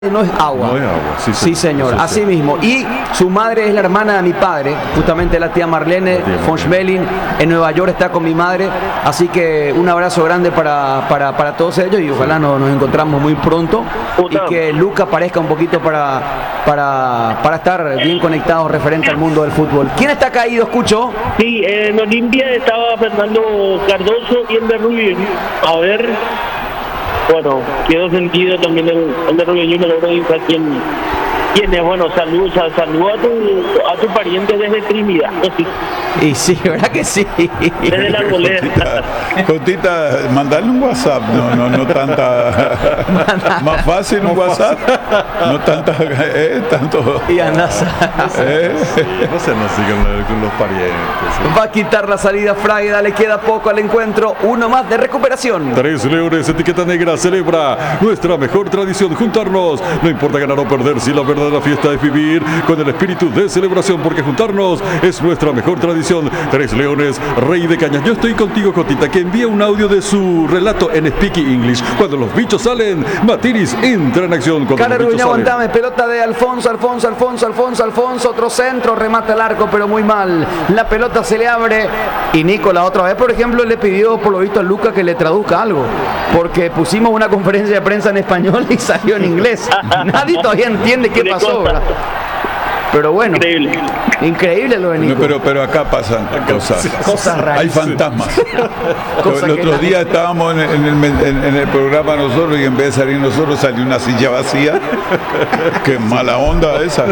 No es agua. No es agua, sí, sí señor, sí, así mismo. Y su madre es la hermana de mi padre, justamente la tía Marlene von Schmeling, en Nueva York está con mi madre, así que un abrazo grande para todos ellos y ojalá nos encontramos muy pronto y que Luca aparezca un poquito para estar bien conectados referente al mundo del fútbol. ¿Quién está caído, escucho? Sí, en Olimpia estaba Fernando Cardoso y el de Rubio. A ver... Bueno, quedó sentido también el de Rubio Junior, no dice quién es. Bueno, saludos a tu pariente desde Trinidad. Y sí, ¿verdad que sí? Desde la Arboleda. Jotita, mandale un WhatsApp, no tanta. Más fácil un WhatsApp, no tanta, tanto. Y andás. No se nos sigan con los parientes. Va a quitar la salida Fraida, le queda poco al encuentro, uno más de recuperación. 3 Leones, etiqueta negra, celebra nuestra mejor tradición, juntarnos. No importa ganar o perder, si la verdadera fiesta es vivir con el espíritu de celebración, porque juntarnos es nuestra mejor tradición. 3 Leones, Rey de Cañas. Yo estoy contigo, Jotita, que envía un audio de su relato en Speaky English. Cuando los bichos salen, Matiris entra en acción. Cara Ruña, aguantame, pelota de Alfonso, otro centro, remata el arco, pero muy mal. La pelota se le abre y Nico la otra vez, por ejemplo, le pidió por lo visto a Luca que le traduzca algo, porque pusimos una conferencia de prensa en español y salió en inglés. Nadie todavía entiende qué pasó, ¿verdad? Pero bueno, increíble lo de Nico. No, pero acá pasan cosas raras. Hay fantasmas. El otro día estábamos en el programa nosotros y en vez de salir nosotros salió una silla vacía. Qué mala onda esa.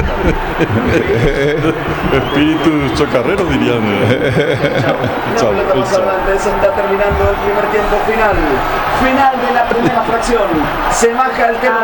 Espíritu chocarrero, dirían. Chao. Se está terminando el primer tiempo final. Final de la primera fracción. Se baja el tema.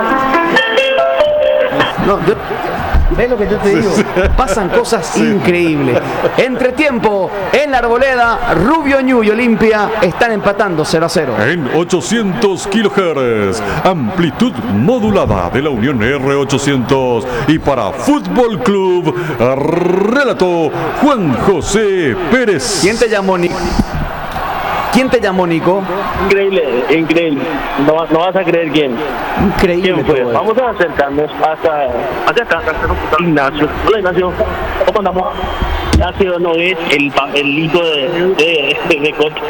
No, ¿ves lo que yo te digo? Pasan cosas increíbles. Entre tiempo, en la Arboleda, Rubio Ñu y Olimpia están empatando 0-0. En 800 kHz, amplitud modulada de la Unión R800. Y para Fútbol Club, relato Juan José Pérez. ¿Quién te llamó, Nico? ¿Quién te llamó, Nico? Increíble. No vas a creer quién. Increíble. ¿Quién fue? Vamos a acercarnos hasta acá. Ignacio. Hola, Ignacio. ¿Cómo andamos? Ignacio no es el hijo de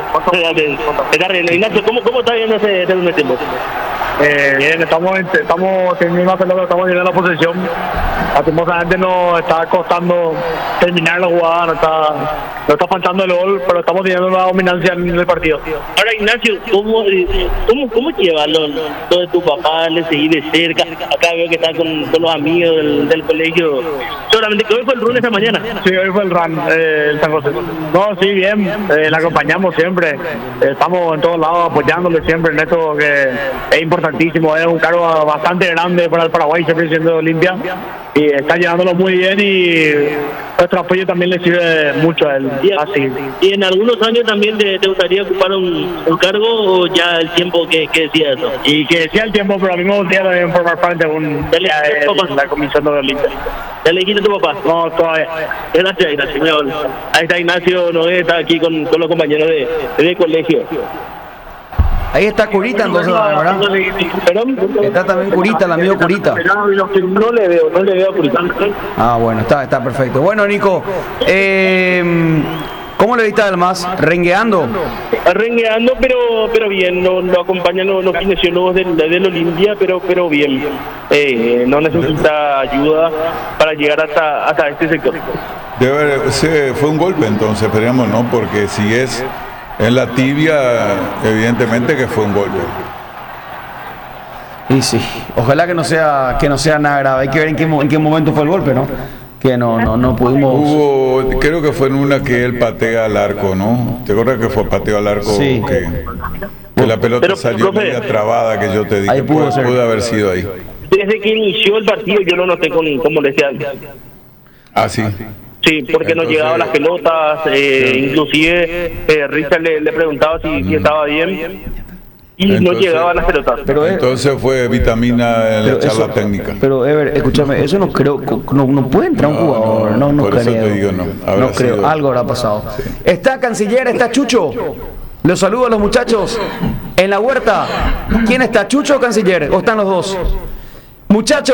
Cote. Ignacio, ¿cómo está viendo ese segundo tiempo? Bien, estamos teniendo una pelota, estamos llegando a la posesión. Lastimosamente nos está costando terminar la jugada, nos está faltando el gol, pero estamos teniendo una dominancia en el partido. Ahora, Ignacio, ¿cómo llevas lo de tu papá? ¿Le seguís de cerca? Acá veo que está con los amigos del colegio. Solamente que hoy fue el run esta mañana. Sí, hoy fue el run, el San José. No, sí, bien, la acompañamos siempre. Estamos en todos lados apoyándole siempre en esto que es importantísimo. Es un cargo bastante grande para el Paraguay, siempre siendo Olimpia. Y está llevándolo muy bien y nuestro apoyo también le sirve mucho a él. Así. ¿Y en algunos años también te gustaría ocupar un cargo o ya el tiempo que decía eso? Y que decía el tiempo, pero a mí me gustaría también formar parte de la comisión de Olimpia. ¿Ya le dijiste a tu papá? No, todavía. Gracias, Ignacio. Ahí está Ignacio Noé, está aquí con los compañeros de colegio. Ahí está Curita, entonces, ¿verdad? Está también Curita, el amigo Curita. No le veo a Curita. Ah, bueno, está perfecto. Bueno, Nico, ¿cómo le viste además? ¿Rengueando? Rengueando, pero bien, lo acompañan los kinesiólogos del Olimpia, pero bien. No necesita ayuda para llegar hasta este sector. Fue un golpe entonces, esperemos, ¿no? Porque si es en la tibia, evidentemente que fue un golpe. Y sí, ojalá que no sea nada grave. Hay que ver en qué momento fue el golpe, ¿no? Que no pudimos. Creo que fue en una que él patea al arco, ¿no? ¿Te acuerdas que fue pateo al arco? Sí. Que la pelota salió media trabada, que yo te dije. Pudo haber sido ahí. Desde que inició el partido yo lo noté con molestia. Ah, sí. Sí, porque entonces, no llegaban las pelotas, inclusive Richard le preguntaba si estaba bien y entonces, no llegaban las pelotas. Pero entonces fue vitamina en la charla técnica. Pero Ever, escúchame, eso no creo, no puede entrar un jugador, no por creo. Eso te digo, no creo, algo habrá pasado. Sí. Está Canciller, está Chucho. Los saludo a los muchachos en la huerta. ¿Quién está, Chucho o Canciller? ¿O están los dos? Muchachos.